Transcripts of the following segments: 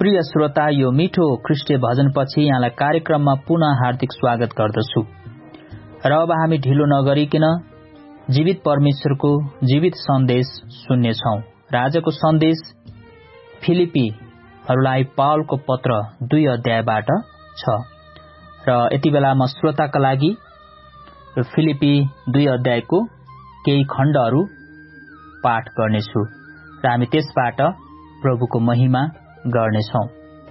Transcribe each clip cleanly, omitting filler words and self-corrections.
प्रिय श्रोता, यो मिठो ख्रिस्टे भजनपछि यहाँलाई कार्यक्रममा पुनः हार्दिक स्वागत गर्दछु। र अब हामी ढिलो नगरिकन जीवित परमेश्वरको जीवित सन्देश सुन्नेछौं। राजाको सन्देश फिलिपीहरूलाई पावलको पत्र 2 अध्यायबाट छ। र यति बेला म श्रोताका लागि फिलिपी 2 अध्यायको केही खण्डहरू पाठ गर्नेछु र हामी त्यसबाट प्रभुको महिमा गर्नेछौं।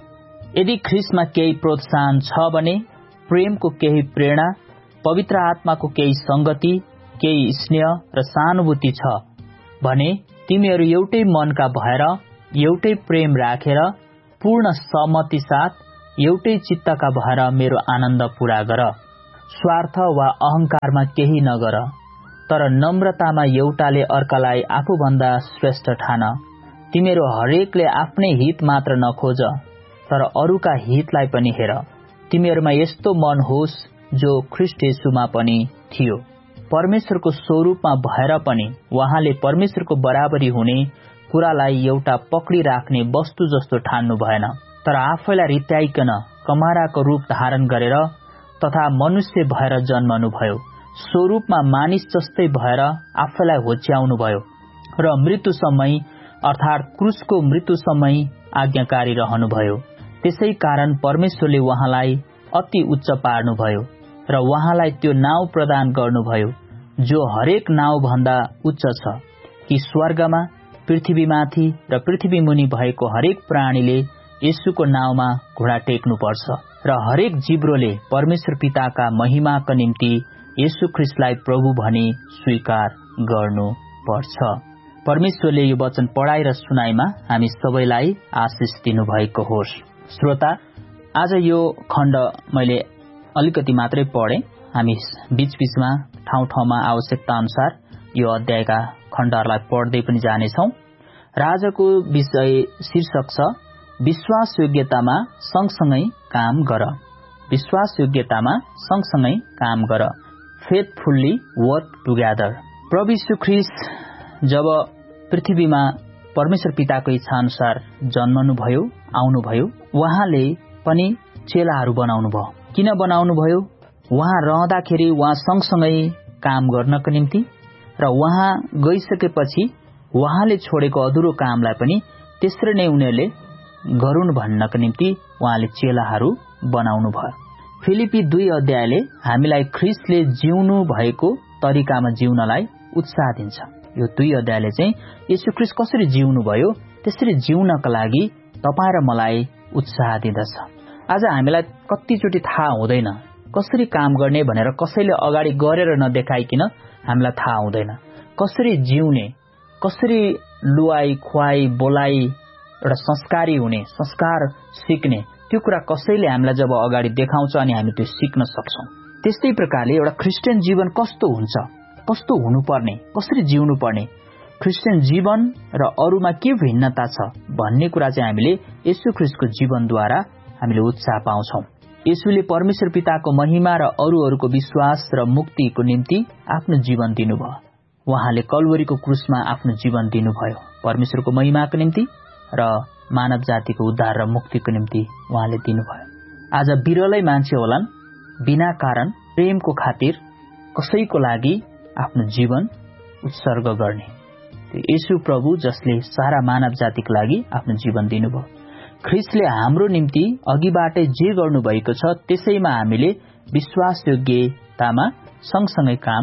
यदि ख्रिस्टमा केही प्रोत्साहन छ भने, प्रेमको केही प्रेरणा, पवित्र आत्माको केही संगति, केही स्नेह र सहानुभूति छ भने तिमीहरू एउटै मनका भएर एउटै प्रेम राखेर पूर्ण सहमति साथ एउटै चित्तका भएर मेरो आनन्द पूरा गर। स्वार्थ वा अहंकारमा केही नगर, तर नम्रतामा एउटाले अर्कालाई आफूभन्दा श्रेष्ठ ठान। तिमीहरू हरेकले आफ्नै हित मात्र नखोज, तर अरूका हितलाई पनि हेर। तिमीहरूमा यस्तो मन होस् जो ख्रिस्ट येशूमा पनि थियो। परमेश्वरको स्वरूपमा भएर पनि उहाँले परमेश्वरको बराबरी हुने कुरालाई एउटा पक्डी राख्ने वस्तु जस्तो ठान्नु भएन, तर आफैलाई रित्याइकन कमाराको रूप धारण गरेर तथा मनुष्य भएर जन्मनु भयो। स्वरूपमा मानिस जस्तै भएर आफैलाई होच्याउनु भयो र मृत्युसम्मै अर्थात क्रुसको मृत्युसम्मै आज्ञाकारी रहनुभयो। त्यसै कारण परमेश्वरले उहाँलाई अति उच्च पार्नुभयो र उहाँलाई त्यो नाउँ प्रदान गर्नुभयो जो हरेक नाउँ भन्दा उच्च छ, कि स्वर्गमा, पृथ्वीमाथि र पृथ्वी मुनि भएको हरेक प्राणीले येशूको नाउँमा घुँडा टेक्नुपर्छ र हरेक जिब्रोले परमेश्वर पिताका महिमाका निम्ति येशू ख्रिस्टलाई प्रभु भनी स्वीकार गर्नुपर्छ। परमेश्वरले यो वचन पढाइ र सुनाइमा हामी सबैलाई आशिष दिनुभएको होस्। श्रोता, आज यो खण्ड मैले अलिकति मात्रै पढेँ। हामी बीचबीचमा ठाउँ ठाउँमा आवश्यकता अनुसार यो अध्यायका खण्डहरूलाई पढ्दै पनि जानेछौँ। राजाको विषय शीर्षक छ विश्वास योग्यतामा सँगसँगै काम गर। विश्वास योग्यतामा सँगसँगै काम गर। फेथफुल्ली वर्क टुगेदर। प्रभु यीशु ख्रिस्ट जब पृथ्वीमा परमेश्वर पिताको इच्छा अनुसार जन्मनुभयो, आउनुभयो, उहाँले पनि चेलाहरू बनाउनु भयो। किन बनाउनु भयो? उहाँ रहँदाखेरि उहाँ सँगसँगै काम गर्नको निम्ति र उहाँ गइसकेपछि उहाँले छोडेको अधुरो कामलाई पनि त्यसरी नै उनीहरूले गरून् भन्नको निम्ति उहाँले चेलाहरू बनाउनु भयो। फिलिपी 2 अध्यायले हामीलाई ख्रिस्टले जिउनु भएको तरिकामा जिउनलाई उत्साह दिन्छ। यो 2 अध्यायले चाहिँ येशू ख्रिस्ट कसरी जिउनु भयो त्यसरी जिउनका लागि तपाईँ र मलाई उत्साह दिँदछ। आज हामीलाई कतिचोटि थाहा हुँदैन कसरी काम गर्ने भनेर, कसैले अगाडि गरेर नदेखाइकन हामीलाई थाहा हुँदैन कसरी जिउने, कसरी लुवाई खुवाई बोलाइ एउटा संस्कारी हुने, संस्कार सिक्ने, त्यो कुरा कसैले हामीलाई जब अगाडि देखाउँछ अनि हामी त्यो सिक्न सक्छौं। त्यस्तै प्रकारले एउटा क्रिस्चियन जीवन कस्तो हुन्छ, कस्तो हुनुपर्ने, कसरी जिउनु पर्ने, क्रिस्चियन जीवन र अरूमा के भिन्नता छ भन्ने कुरा चाहिँ हामीले येशू ख्रिस्टको जीवनद्वारा हामीले उत्साह पाउँछौं। येशूले परमेश्वर पिताको महिमा र अरूहरूको विश्वास र मुक्तिको निम्ति आफ्नो जीवन दिनुभयो। उहाँले कल्वरीको क्रुसमा आफ्नो जीवन दिनुभयो परमेश्वरको महिमाको निम्ति र मानव जातिको उद्धार र मुक्तिको निम्ति उहाँले दिनुभयो। आज बिरलै मान्छे होलान् बिना कारण प्रेमको खातिर कसैको लागि आफ्नो जीवन उत्सर्ग गर्ने। येशू प्रभु जसले सारा मानव जातिको लागि आफ्नो जीवन दिनुभयो। ख्रिस्टले हाम्रो निम्ति अघिबाटै जे गर्नुभएको छ त्यसैमा हामीले विश्वास योग्यतामा सँगसँगै काम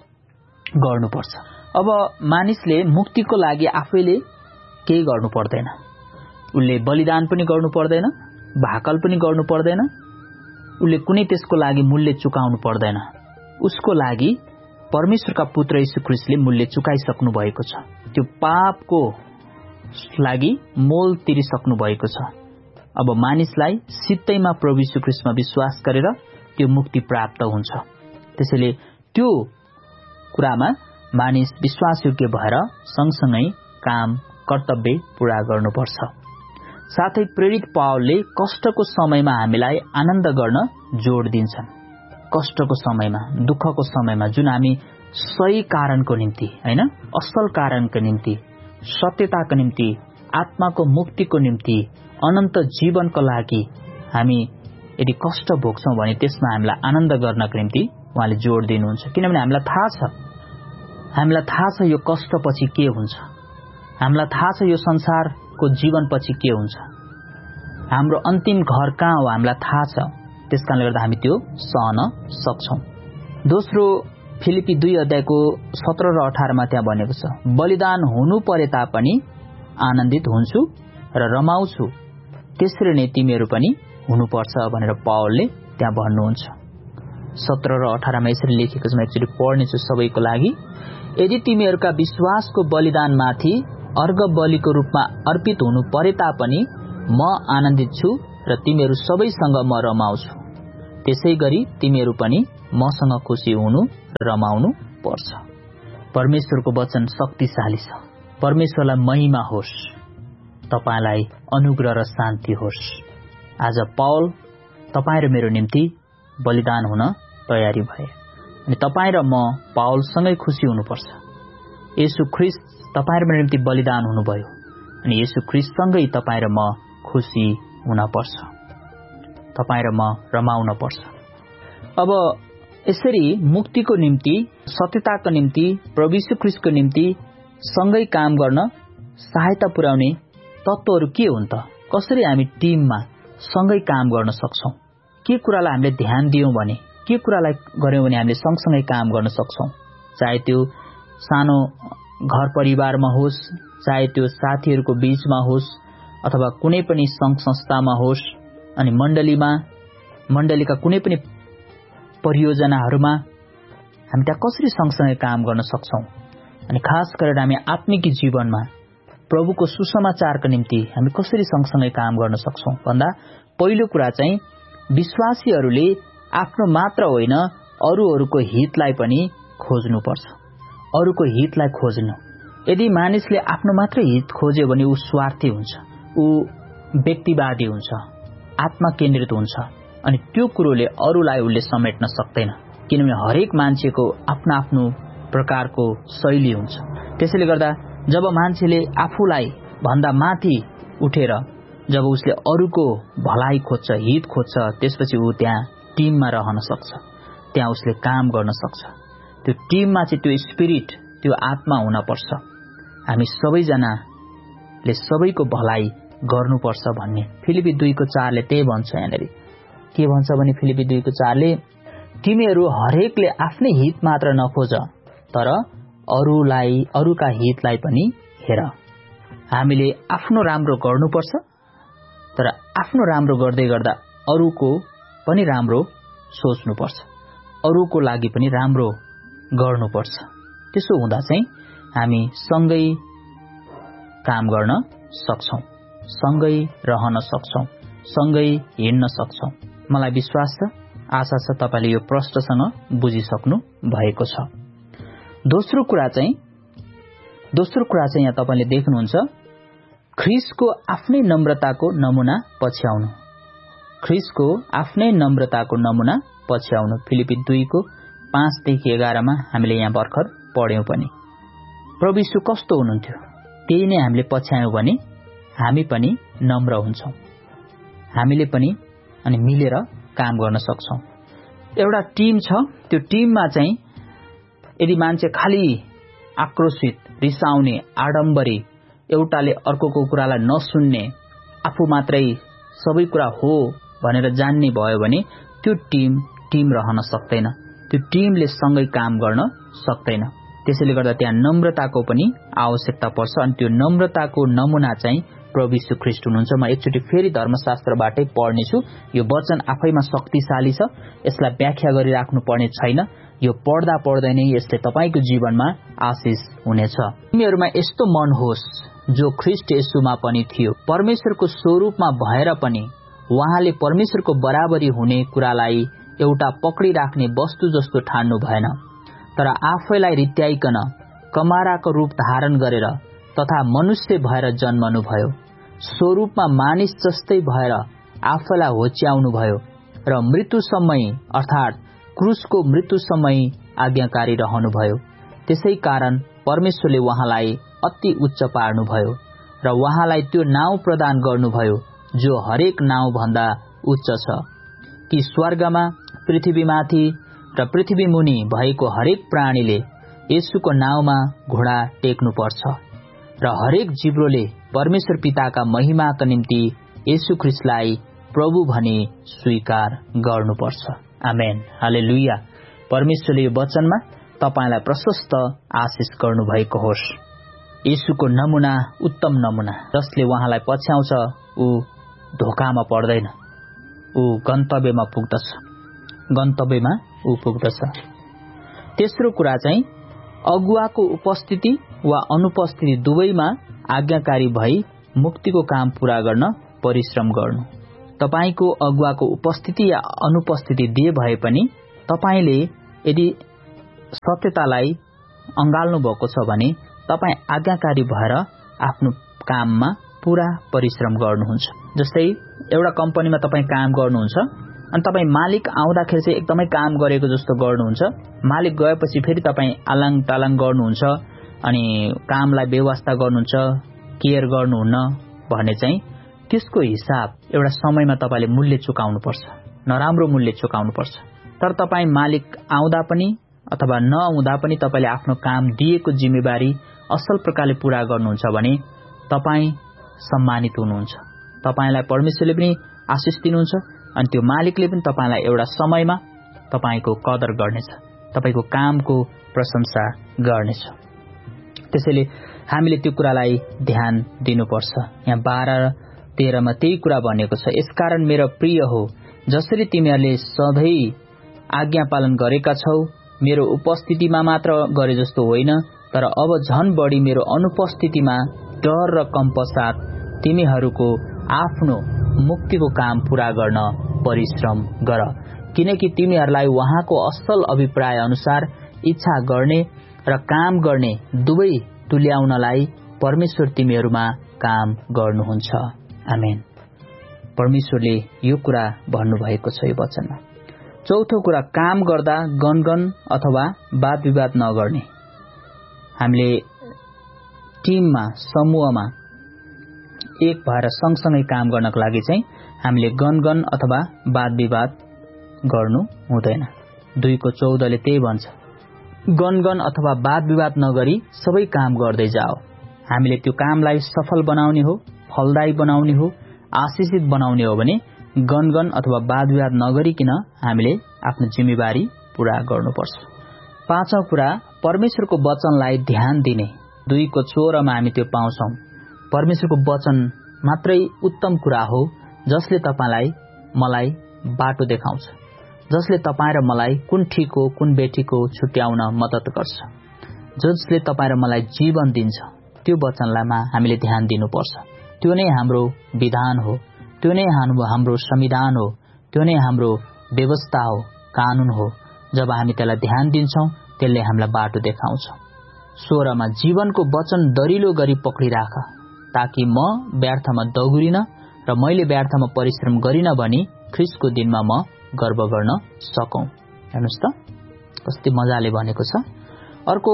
गर्नुपर्छ। अब मानिसले मुक्तिको लागि आफैले केही गर्नु पर्दैन। उसले बलिदान पनि गर्नु पर्दैन, भाकल पनि गर्नु पर्दैन, उसले कुनै त्यसको लागि मूल्य चुकाउनु पर्दैन। उसको लागि परमेश्वरका पुत्र येशू ख्रिस्टले मूल्य चुकाइसक्नु भएको छ। त्यो पापको लागि मोल तिरिसक्नु भएको छ। अब मानिसलाई सित्तैमा प्रभु येशू ख्रिस्टमा विश्वास गरेर त्यो मुक्ति प्राप्त हुन्छ। त्यसैले त्यो कुरामा मानिस विश्वासयोग्य भएर सँगसँगै काम कर्तव्य पूरा गर्नुपर्छ। साथै प्रेरित पावलले कष्टको समयमा हामीलाई आनन्द गर्न जोड दिन्छन्। कष्टको समयमा, दुःखको समयमा जुन हामी सही कारणको निम्ति, हैन, असल कारणको निम्ति, सत्यताको निम्ति आत्माको मुक्तिको निम्ति अनन्त जीवनको लागि हामी यदि कष्ट भोग्छौं भने त्यसमा हामीलाई आनन्द गर्नको निम्ति उहाँले जोड दिनुहुन्छ। किनभने हामीलाई थाहा छ यो कष्टपछि के हुन्छ, हामीलाई थाहा छ यो संसारको जीवनपछि के हुन्छ, हाम्रो अन्तिम घर कहाँ हो हामीलाई थाहा छ। त्यसकारणले गर्दा हामी त्यो सहन सक्छौं। दोस्रो फिलिपी 2 अध्यायको 17 र 18 मा त्यहाँ भनेको छ, बलिदान हुनु परे तापनि आनन्दित हुन्छु र रमाउँछु, त्यसरी नै तिमीहरू पनि हुनुपर्छ भनेर पावलले त्यहाँ भन्नुहुन्छ। 17 र 18 मा यसरी लेखेको छ, म एकचोटि पढ्नेछु सबैको लागि। यदि तिमीहरूका विश्वासको बलिदानमाथि अर्घ बलिको रूपमा अर्पित हुनु परे तापनि म आनन्दित छु र तिमीहरू सबैसँग म रमाउँछु, त्यसै गरी तिमीहरू पनि मसँग खुसी हुनु रमाउनु पर्छ। परमेश्वरको वचन शक्तिशाली छ। परमेश्वरलाई महिमा होस्, तपाईलाई अनुग्रह र शान्ति होस्। आज पावल तपाईँ र मेरो निम्ति बलिदान हुन तयारी भए अनि तपाईँ र म पावलसँगै खुसी हुनुपर्छ। येशू ख्रीष्ट तपाईँ र मेरो निम्ति बलिदान हुनुभयो अनि येशू ख्रीष्टसँगै तपाईँ र म खुसी हुन पर्छ, तपाईँ र म रमाउन पर्छ। अब यसरी मुक्तिको निम्ति, सत्यताको निम्ति, प्रभु येशू ख्रीष्टको निम्ति सँगै काम गर्न सहायता पुर्याउने तत्त्वहरू के हुन् त? कसरी हामी टिममा सँगै काम गर्न सक्छौं? के कुरालाई हामीले ध्यान दियौं भने, के कुरालाई गर्यौं भने हामीले सँगसँगै काम गर्न सक्छौं? चाहे त्यो सानो घर परिवारमा होस्, चाहे त्यो साथीहरूको बीचमा होस्, अथवा कुनै पनि संघ संस्थामा होस्, अनि मण्डलीका कुनै पनि परियोजनाहरूमा हामी त्यहाँ कसरी सँगसँगै काम गर्न सक्छौं? अनि खास गरेर हामी आत्मिक जीवनमा प्रभुको सुसमाचारको निम्ति हामी कसरी सँगसँगै काम गर्न सक्छौं भन्दा पहिलो कुरा चाहिँ विश्वासीहरूले आफ्नो मात्र होइन अरूहरूको हितलाई पनि खोज्नुपर्छ। अरूको हितलाई खोज्नु। यदि मानिसले आफ्नो मात्र हित खोज्यो भने ऊ स्वार्थी हुन्छ, ऊ व्यक्तिवादी हुन्छ, आत्मा केन्द्रित हुन्छ अनि त्यो कुरोले अरूलाई उसले समेट्न सक्दैन। किनभने हरेक मान्छेको आफ्नो आफ्नो प्रकारको शैली हुन्छ। त्यसैले गर्दा जब मान्छेले आफूलाई भन्दा माथि उठेर जब उसले अरूको भलाइ खोज्छ, हित खोज्छ, त्यसपछि ऊ त्यहाँ टिममा रहन सक्छ, त्यहाँ उसले काम गर्न सक्छ। त्यो टिममा चाहिँ त्यो स्पिरिट, त्यो आत्मा हुन पर्छ। हामी सबैजनाले सबैको भलाइ गर्नुपर्छ भन्ने फिलिपी 2:4 ले त्यही भन्छ। यहाँनिर के भन्छ भने फिलिपी 2:4 ले तिमीहरू हरेकले आफ्नै हित मात्र नखोज तर अरूका हितलाई पनि हेर। हामीले आफ्नो राम्रो गर्नुपर्छ तर आफ्नो राम्रो गर्दै गर्दा अरूको पनि राम्रो सोच्नुपर्छ, अरूको लागि पनि राम्रो गर्नुपर्छ। त्यसो हुँदा चाहिँ हामी सँगै काम गर्न सक्छौं, सँगै रहन सक्छौं, सँगै हिँड्न सक्छौं। मलाई विश्वास छ, आशा छ तपाईले यो प्रश्नसँग बुझिसक्नु भएको छ। दोस्रो कुरा चाहिँ यहाँ तपाईले देख्नुहुन्छ ख्रीष्टको आफ्नै नम्रताको नमुना पछ्याउनु। ख्रीष्टको आफ्नै नम्रताको नमुना पछ्याउनु। फिलिपी 2:5-11 मा हामीले यहाँ भर्खर पढ्यौं पनि। प्रभु यीशु कस्तो हुनुहुन्थ्यो त्यही नै हामीले पछ्यायौं भने हामी पनि नम्र हुन्छौं, हामीले पनि अनि मिलेर काम गर्न सक्छौं। एउटा टिम छ, त्यो टिममा चाहिँ यदि मान्छे खाली आक्रोशित, रिसाउने, आडम्बरी, एउटाले अर्कोको कुरालाई नसुन्ने, आफू मात्रै सबै कुरा हो भनेर जान्ने भयो भने त्यो टिम रहन सक्दैन, त्यो टिमले सँगै काम गर्न सक्दैन। त्यसैले गर्दा त्यहाँ नम्रताको पनि आवश्यकता पर्छ अनि त्यो नम्रताको नमुना चाहिँ प्रभु यीशु ख्रीष्ट हुनुहुन्छ। म एकचोटि फेरि धर्मशास्त्रबाटै पढ्नेछु। यो वचन आफैमा शक्तिशाली छ, यसलाई व्याख्या गरिराख्नु पर्ने छैन। यो पढ्दा पढ्दै नै यसले तपाईको जीवनमा आशिष हुनेछ। तिमीहरूमा यस्तो मन होस् जो ख्रीष्ट येशूमा पनि थियो। परमेश्वरको स्वरूपमा भएर पनि उहाँले परमेश्वरको बराबरी हुने कुरालाई एउटा पक्रिराख्ने वस्तु जस्तो ठान्नु भएन, तर आफैलाई रित्याइकन कमाराको रूप धारण गरेर तथा मनुष्य भएर जन्मनु भयो। स्वरूपमा मानिस जस्तै भएर आफैलाई होच्याउनु भयो र मृत्युसम्मै अर्थात् क्रुसको मृत्युसम्मै आज्ञाकारी रहनुभयो। त्यसै कारण परमेश्वरले उहाँलाई अति उच्च पार्नुभयो र उहाँलाई त्यो नाउँ प्रदान गर्नुभयो जो हरेक नाउँ भन्दा उच्च छ, कि स्वर्गमा, पृथ्वीमाथि र पृथ्वी मुनि भएको हरेक प्राणीले येशूको नाउँमा घुँडा टेक्नुपर्छ र हरेक जिब्रोले परमेश्वर पिताका महिमाका निम्ति येशू ख्रीष्टलाई प्रभु भनी स्वीकार गर्नुपर्छ। आमेन, हालेलुया। परमेश्वरले यो वचनमा तपाईलाई प्रशस्त आशिष गर्नुभएको होस्। येशूको नमुना उत्तम नमुना, जसले उहाँलाई पछ्याउँछ ऊ धोकामा पर्दैन, ऊ गन्तव्यमा पुग्दछ। तेस्रो कुरा चाहिँ अगुवाको उपस्थिति वा अनुपस्थिति दुवैमा आज्ञाकारी भई मुक्तिको काम पूरा गर्न परिश्रम गर्नु। तपाईको अगुवाको उपस्थिति या अनुपस्थिति दिए भए पनि तपाईले यदि सत्यतालाई अंगाल्नु भएको छ भने तपाई आज्ञाकारी भएर आफ्नो काममा पूरा परिश्रम गर्नुहुन्छ। जस्तै एउटा कम्पनीमा तपाई काम गर्नुहुन्छ अनि तपाई मालिक आउँदाखेरि चाहिँ एकदमै काम गरेको जस्तो गर्नुहुन्छ, मालिक गएपछि फेरि तपाई आलाङ तालाङ गर्नुहुन्छ अनि कामलाई व्यवस्था गर्नुहुन्छ, केयर गर्नुहुन्न भने चाहिँ त्यसको हिसाब एउटा समयमा तपाईले मूल्य चुकाउनुपर्छ, नराम्रो मूल्य चुकाउनुपर्छ। तर तपाई मालिक आउँदा पनि अथवा नआउँदा पनि तपाईले आफ्नो काम दिएको जिम्मेवारी असल प्रकारले पूरा गर्नुहुन्छ भने तपाई सम्मानित हुनुहुन्छ, तपाईलाई परमेश्वरले पनि आशिष दिनुहुन्छ अनि त्यो मालिकले पनि तपाईलाई एउटा समयमा तपाईको कदर गर्नेछ, तपाईको कामको प्रशंसा गर्नेछ। त्यसैले हामीले त्यो कुरालाई ध्यान दिनुपर्छ। यहाँ 12 र 13 मा त्यही कुरा भनेको छ, यसकारण मेरो प्रिय हो, जसरी तिमीहरूले सधैँ आज्ञा पालन गरेका छौ, मेरो उपस्थितिमा मात्र गरे जस्तो होइन, तर अब झन बढी मेरो अनुपस्थितिमा डर र कम्पसाथ तिमीहरूको आफ्नो मुक्तिको काम पूरा गर्न परिश्रम गर, किनकि तिमीहरूलाई उहाँको असल अभिप्राय अनुसार इच्छा गर्ने र काम गर्ने दुवै तुल्याउनलाई परमेश्वर तिमीहरूमा काम गर्नुहुन्छ। आमेन। परमेश्वरले यो कुरा भन्नुभएको छ यो वचनमा। चौथो कुरा, काम गर्दा गनगन अथवा वाद विवाद नगर्ने। हामीले टिममा, समूहमा एक भएर सँगसँगै काम गर्नको लागि चाहिँ हामीले गनगन अथवा वाद विवाद गर्नु हुँदैन। 2:14 ले त्यही भन्छ, गनगन अथवा वाद विवाद नगरी सबै काम गर्दै जाओ। हामीले त्यो कामलाई सफल बनाउने हो, फलदायी बनाउने हो, आशिषित बनाउने हो भने गनगन अथवा वाद विवाद नगरिकन हामीले आफ्नो जिम्मेवारी पूरा गर्नुपर्छ। पाँचौं कुरा, परमेश्वरको वचनलाई ध्यान दिने। 2:14 मा हामी त्यो पाउँछौं। परमेश्वरको वचन मात्रै उत्तम कुरा हो जसले तपाईलाई मलाई बाटो देखाउँछ, जसले तपाईँ र मलाई कुन ठिक हो कुन बेठिक हो छुट्याउन मद्दत गर्छ, जसले तपाईँ र मलाई जीवन दिन्छ। त्यो वचनलाईमा हामीले ध्यान दिनुपर्छ। त्यो नै हाम्रो विधान हो, त्यो नै हाम्रो संविधान हो, त्यो नै हाम्रो व्यवस्था हो, कानून हो। जब हामी त्यसलाई ध्यान दिन्छौं त्यसले हामीलाई बाटो देखाउँछ। 16 मा, जीवनको वचन दरिलो गरी पक्रिराख, ताकि म व्यर्थमा दौडिन र मैले व्यर्थमा परिश्रम गरिन भनी ख्रीष्टको दिनमा म गर्व गर्न सकौं। हेर्नुस् त कति मजाले भनेको छ। अर्को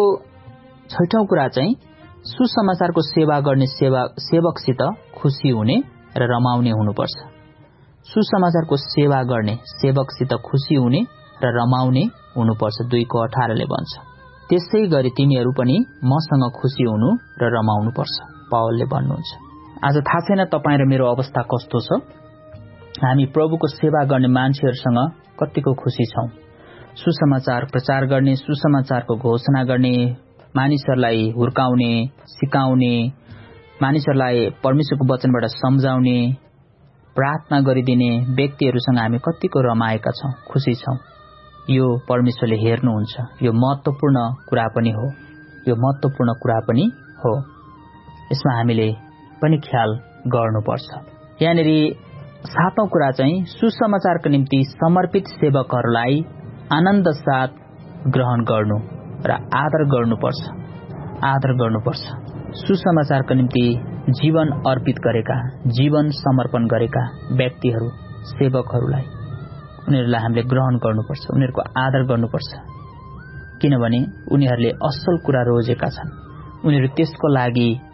6औं कुरा चाहिँ सुसमाचारको सेवा गर्ने सेवकसित खुसी हुने र रमाउने हुनुपर्छ। सुसमाचारको सेवा गर्ने सेवकसित खुसी हुने र रमाउने हुनुपर्छ। 2:18 ले भन्छ, त्यसै गरी तिमीहरू पनि मसँग खुसी हुनु र रमाउनु पर्छ, पावलले भन्नुहुन्छ। आज थाहा छैन तपाईँ र मेरो अवस्था कस्तो छ। हामी प्रभुको सेवा गर्ने मान्छेहरूसँग कतिको खुसी छौं। सुसमाचार प्रचार गर्ने, सुसमाचारको घोषणा गर्ने, मानिसहरूलाई हुर्काउने, सिकाउने, मानिसहरूलाई परमेश्वरको वचनबाट सम्झाउने, प्रार्थना गरिदिने व्यक्तिहरूसँग हामी कतिको रमाएका छौं, खुसी छौं। यो परमेश्वरले हेर्नुहुन्छ। यो महत्त्वपूर्ण कुरा पनि हो, यो महत्त्वपूर्ण कुरा पनि हो। यसमा हामीले पनि ख्याल गर्नुपर्छ। यहाँनिर 7औं कुरा चाहिँ सुसमाचारको निम्ति समर्पित सेवकहरूलाई आनन्द साथ ग्रहण गर्नु र आदर गर्नुपर्छ। आदर गर्नुपर्छ। सुसमाचारको निम्ति जीवन अर्पित गरेका, जीवन समर्पण गरेका व्यक्तिहरू, सेवकहरूलाई उनीहरूलाई हामीले ग्रहण गर्नुपर्छ, उनीहरूको आदर गर्नुपर्छ, किनभने उनीहरूले असल कुरा रोजेका छन्। उनीहरू त्यसको लागि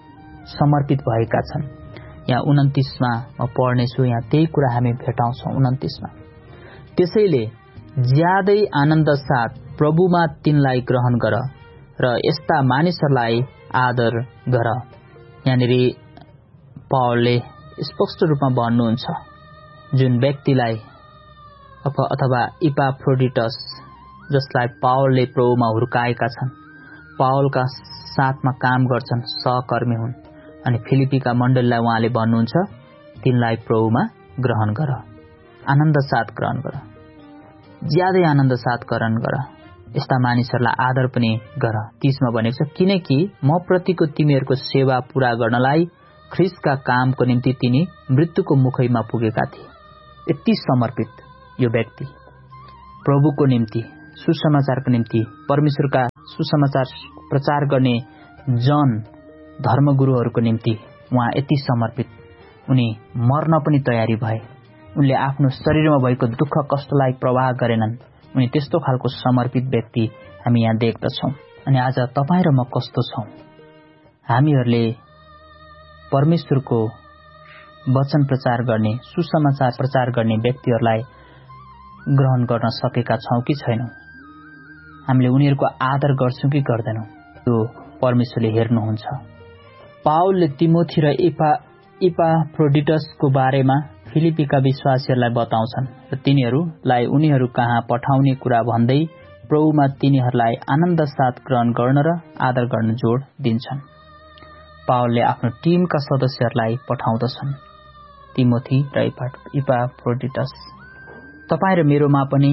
समर्पित भएका छन्। यहाँ 29मा म पढ्नेछु, यहाँ त्यही कुरा हामी भेटाउँछौँ 29मा। त्यसैले ज्यादै आनन्द साथ प्रभुमा तिनलाई ग्रहण गर र यस्ता मानिसहरूलाई आदर गर। यहाँनिर पावलले स्पष्ट रूपमा भन्नुहुन्छ, जुन व्यक्तिलाई अथवा इपाफ्रोडिटस जसलाई पावलले प्रभुमा हुर्काएका छन्, पावलका साथमा काम गर्छन्, सहकर्मी हुन्, अनि फिलिपीका मण्डलीलाई उहाँले भन्नुहुन्छ तिनलाई प्रभुमा ग्रहण गर, आनन्द साथ ग्रहण गर, ज्यादै आनन्द साथ ग्रहण गर, यस्ता मानिसहरूलाई आदर पनि गर। 30मा भनेको छ, किनकि म प्रतिको तिमीहरूको सेवा पूरा गर्नलाई ख्रीष्टका कामको निम्ति तिनी मृत्युको मुखैमा पुगेका थिए। यति समर्पित यो व्यक्ति प्रभुको निम्ति, सुसमाचारको निम्ति, परमेश्वरका सुसमाचार प्रचार गर्ने जन धर्मगुरुहरूको निम्ति उहाँ यति समर्पित, उनी मर्न पनि तयारी भए। उनले आफ्नो शरीरमा भएको दुःख कष्टलाई प्रवाह गरेनन्। उनी त्यस्तो खालको समर्पित व्यक्ति हामी यहाँ देख्दछौँ। अनि आज तपाईँ र म कस्तो छौँ? हामीहरूले परमेश्वरको वचन प्रचार गर्ने, सुसमाचार प्रचार गर्ने व्यक्तिहरूलाई ग्रहण गर्न सकेका छौँ कि छैनौँ? हामीले उनीहरूको आदर गर्छौँ कि गर्दैनौँ? त्यो परमेश्वरले हेर्नुहुन्छ। पावलले तिमोथी र इपाफ्रोडिटसको बारेमा फिलिपीका विश्वासीहरूलाई बताउँछन् र तिनीहरूलाई उनीहरू कहाँ पठाउने कुरा भन्दै प्रभुमा तिनीहरूलाई आनन्द साथ ग्रहण गर्न र आदर गर्न जोड दिन्छन्। पावलले आफ्नो टिमका सदस्यहरूलाई पठाउँदछन्, तिमोथी र इपाफ्रोडिटस। तपाईँ र मेरोमा पनि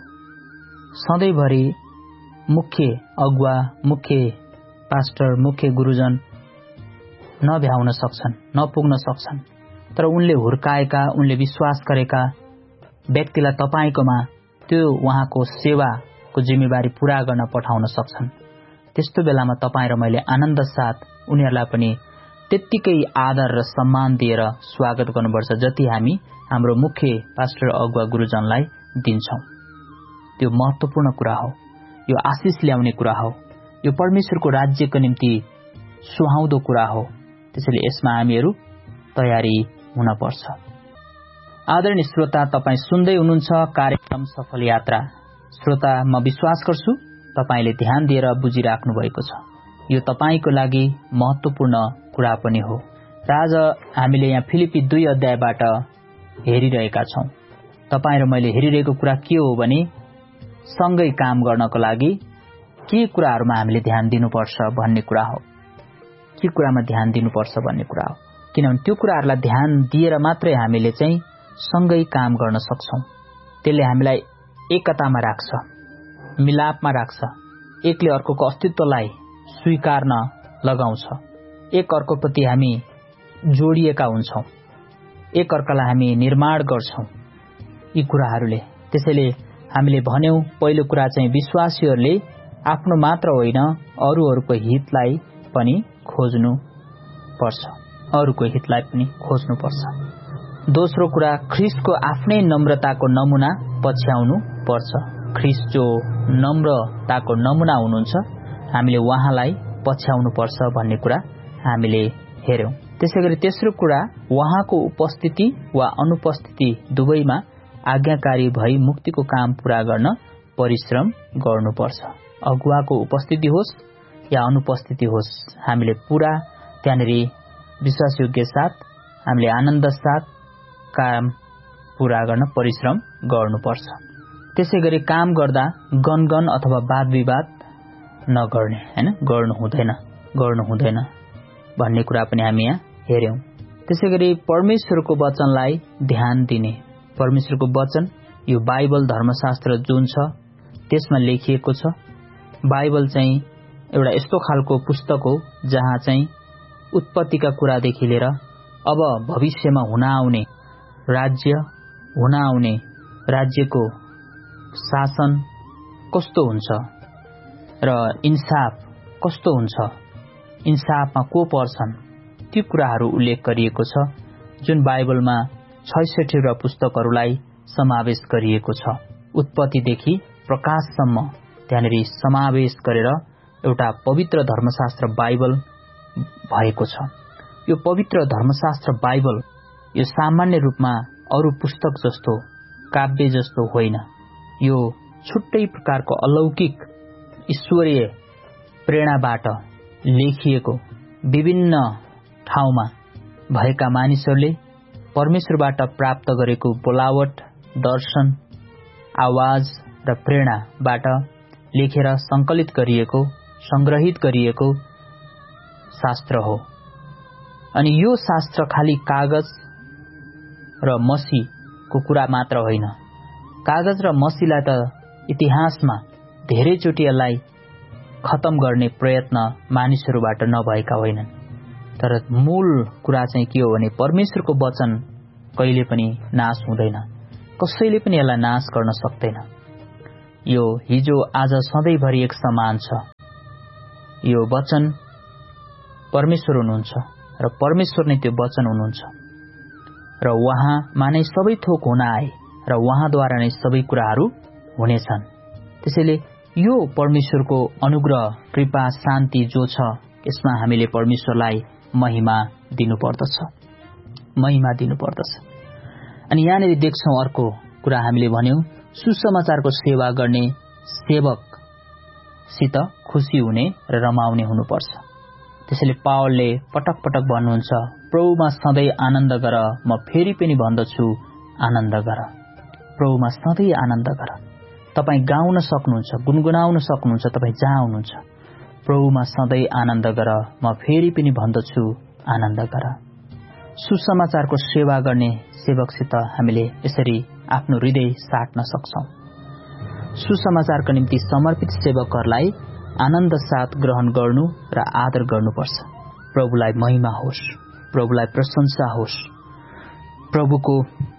सधैँभरि मुख्य अगुवा, मुख्य पास्टर, मुख्य गुरुजन नभ्याउन सक्छन्, नपुग्न सक्छन्, तर उनले हुर्काएका, उनले विश्वास गरेका व्यक्तिलाई तपाईँकोमा त्यो उहाँको सेवाको जिम्मेवारी पूरा गर्न पठाउन सक्छन्। त्यस्तो बेलामा तपाईँ र मैले आनन्द साथ उनीहरूलाई पनि त्यत्तिकै आदर र सम्मान दिएर स्वागत गर्नुपर्छ जति हामी हाम्रो मुख्य पास्टर अगुवा गुरुजनलाई दिन्छौँ। त्यो महत्त्वपूर्ण कुरा हो, यो आशिष ल्याउने कुरा हो, यो परमेश्वरको राज्यको निम्ति सुहाउँदो कुरा हो। त्यसैले यसमा हामीहरू तयारी हुनपर्छ। आदरणीय श्रोता, तपाईँ सुन्दै हुनुहुन्छ कार्यक्रम सफल यात्रा। श्रोता, म विश्वास गर्छु तपाईँले ध्यान दिएर बुझिराख्नु भएको छ। यो तपाईँको लागि महत्त्वपूर्ण कुरा पनि हो। र आज हामीले यहाँ फिलिपी 2 अध्यायबाट हेरिरहेका छौँ। तपाईँ र मैले हेरिरहेको कुरा के हो भने सँगै काम गर्नको लागि के कुराहरूमा हामीले ध्यान दिनुपर्छ भन्ने कुरा हो। के कुरामा ध्यान दिनुपर्छ भन्ने कुरा हो। किनभने त्यो कुराहरूलाई ध्यान दिएर मात्रै हामीले चाहिँ सँगै काम गर्न सक्छौँ। त्यसले हामीलाई एकतामा राख्छ, मिलापमा राख्छ, एकले अर्कोको अस्तित्वलाई स्वीकार्न लगाउँछ, एक अर्कोप्रति हामी जोडिएका हुन्छौँ, एक अर्कालाई हामी निर्माण गर्छौँ यी कुराहरूले। त्यसैले हामीले भन्यौं पहिलो कुरा चाहिँ विश्वासीहरूले आफ्नो मात्र होइन अरूहरूको हितलाई पनि खोज्नुपर्छ, अरूको हितलाई पनि खोज्नुपर्छ। दोस्रो कुरा, ख्रीष्टको आफ्नै नम्रताको नमुना पछ्याउनु पर्छ। ख्रीष्ट जो नम्रताको नमुना हुनुहुन्छ, हामीले उहाँलाई पछ्याउनु पर्छ भन्ने कुरा हामीले हेर्यौं। त्यसैगरी तेस्रो कुरा, उहाँको उपस्थिति वा अनुपस्थिति दुवैमा आज्ञाकारी भई मुक्तिको काम पूरा गर्न परिश्रम गर्नुपर्छ। अगुवाको उपस्थिति होस् या अनुपस्थिति होस्, हामीले पूरा त्यहाँनिर विश्वासयोग्य साथ हामीले आनन्द साथ काम पूरा गर्न परिश्रम गर्नुपर्छ। त्यसैगरी काम गर्दा गनगन अथवा वाद विवाद नगर्ने, हैन, गर्नु हुँदैन भन्ने कुरा पनि हामी यहाँ हेर्यौं। त्यसैगरी परमेश्वरको वचनलाई ध्यान दिने। परमेश्वरको वचन यो बाइबल धर्मशास्त्र जुन छ त्यसमा लेखिएको छ। बाइबल चाहिँ एउटा यस्तो खालको पुस्तक हो जहाँ चाहिँ उत्पत्तिका कुरादेखि लिएर अब भविष्यमा हुन आउने राज्यको शासन कस्तो हुन्छ र इन्साफ कस्तो हुन्छ, इन्साफमा को पर्छन्, ती कुराहरू उल्लेख गरिएको छ जुन बाइबलमा 66 पुस्तकहरूलाई समावेश गरिएको छ। उत्पत्तिदेखि प्रकाशसम्म त्यहाँनिर समावेश गरेर एउटा पवित्र धर्मशास्त्र बाइबल भएको छ। यो पवित्र धर्मशास्त्र बाइबल यो सामान्य रूपमा अरू पुस्तक जस्तो काव्य जस्तो होइन। यो छुट्टै प्रकारको अलौकिक ईश्वरीय प्रेरणाबाट लेखिएको, विभिन्न ठाउँमा भएका मानिसहरूले परमेश्वरबाट प्राप्त गरेको बोलावट, दर्शन, आवाज र प्रेरणाबाट लेखेर संकलित गरिएको, संग्रहित गरिएको शास्त्र हो। अनि यो शास्त्र खाली कागज र मसीको कुरा मात्र होइन। कागज र मसीलाई त इतिहासमा धेरैचोटि यसलाई खत्म गर्ने प्रयत्न मानिसहरूबाट नभएका होइनन्, तर मूल कुरा चाहिँ के हो भने परमेश्वरको वचन कहिले पनि नाश हुँदैन, कसैले पनि यसलाई नाश गर्न सक्दैन। यो हिजो आज सधैँभरि एक समान छ। यो वचन परमेश्वर हुनुहुन्छ र परमेश्वर नै त्यो वचन हुनुहुन्छ र उहाँमा नै सबै थोक हुन आए र उहाँद्वारा नै सबै कुराहरू हुनेछन्। त्यसैले यो परमेश्वरको अनुग्रह, कृपा, शान्ति जो छ यसमा हामीले परमेश्वरलाई महिमा दिनुपर्दछ, महिमा दिनुपर्दछ। अनि यहाँनिर देख्छौं अर्को कुरा हामीले भन्यौं, सुसमाचारको सेवा गर्ने सेवकसित खुसी हुने र रमाउने हुनुपर्छ। त्यसैले पावलले पटक पटक भन्नुहुन्छ, प्रभुमा सधैँ आनन्द गर, म फेरि पनि भन्दछु आनन्द गर। प्रभुमा सधैँ आनन्द गर। तपाईँ गाउन सक्नुहुन्छ, गुनगुनाउन सक्नुहुन्छ, तपाईँ जहाँ हुनुहुन्छ, प्रभुमा सधैँ आनन्द गर, म फेरि पनि भन्दछु आनन्द गर। सुसमाचारको सेवा गर्ने सेवकसित हामीले यसरी आफ्नो हृदय साट्न सक्छौं। सुसमाचारको निम्ति समर्पित सेवकहरूलाई आनन्द साथ ग्रहण गर्नु र आदर गर्नुपर्छ। प्रभुलाई महिमा होस्, प्रभुलाई प्रशंसा होस्, प्रभुको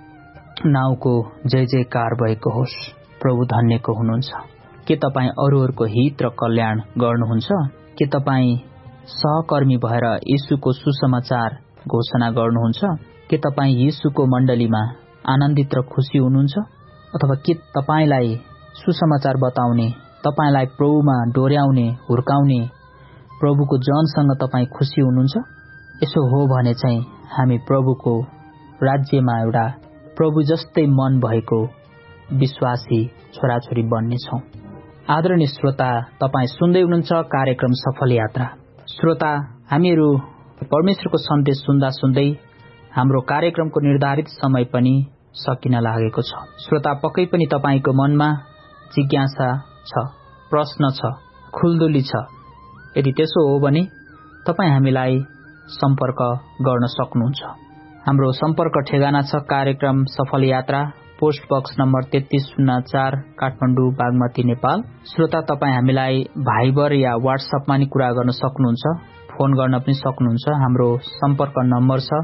नाउँको जय जयकार भएको होस्। प्रभु धन्यको हुनुहुन्छ। के तपाईँ अरूहरूको हित र कल्याण गर्नुहुन्छ? के तपाईँ सहकर्मी भएर येशूको सुसमाचार घोषणा गर्नुहुन्छ? के तपाईँ येशूको मण्डलीमा आनन्दित र खुसी हुनुहुन्छ? अथवा के तपाईँलाई सुसमाचार बताउने, तपाईँलाई प्रभुमा डोर्याउने, हुर्काउने प्रभुको जनसँग तपाईँ खुसी हुनुहुन्छ? यसो हो भने चाहिँ हामी प्रभुको राज्यमा एउटा प्रभु जस्तै मन भएको विश्वासी छोराछोरी बन्नेछौं। आदरणीय श्रोता, तपाईँ सुन्दै हुनुहुन्छ कार्यक्रम सफल यात्रा। श्रोता, हामीहरू परमेश्वरको सन्देश सुन्दा सुन्दै हाम्रो कार्यक्रमको निर्धारित समय पनि सकिन लागेको छ। श्रोता, पक्कै पनि तपाईको मनमा जिज्ञासा छ, प्रश्न छ, खुल्दुली छ। यदि त्यसो हो भने तपाईँ हामीलाई सम्पर्क गर्न सक्नुहुन्छ। हाम्रो सम्पर्क ठेगाना छ कार्यक्रम सफल यात्रा, post box number 3304, Kathmandu, Bagmati, Nepal. श्रोता, तपाईँ हामीलाई भाइबर या व्हाट्सएपमा नि कुरा गर्न सक्नुहुन्छ, फोन गर्न पनि सक्नुहुन्छ। हाम्रो सम्पर्क नम्बर छ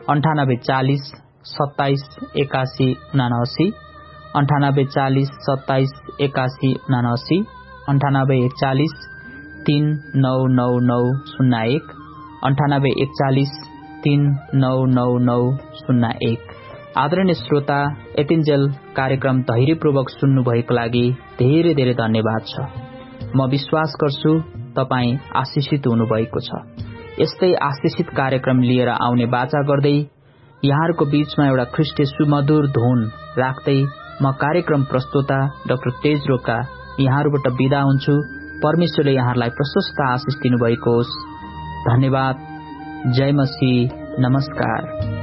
9840 27 81 79, 9840 27 81 79, 9841 399901, 9841 399901। आदरणीय श्रोता, यतिन्जेल कार्यक्रम धैर्यपूर्वक सुन्नुभएको लागि धेरै धेरै धन्यवाद छ। म विश्वास गर्छु तपाईँ आशिषित हुनुभएको छ। यस्तै आशिषित कार्यक्रम लिएर आउने बाचा गर्दै यहाँहरूको बीचमा एउटा ख्रीष्टीय सुमधुर धुन राख्दै म कार्यक्रम प्रस्तोता डाक्टर तेज रोका यहाँहरूबाट बिदा हुन्छु। परमेश्वरले यहाँहरूलाई प्रशस्त आशिष दिनुभएको होस्। धन्यवाद। जय मसीह। नमस्कार।